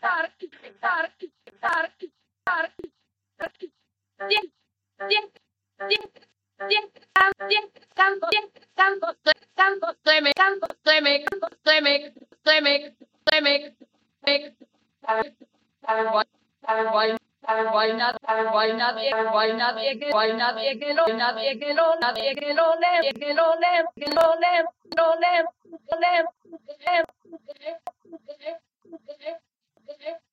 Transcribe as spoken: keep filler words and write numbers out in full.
Why not? Why not? Why not? Why not? Nadie que no, nadie que no le, que no le, que no le, no le, no le,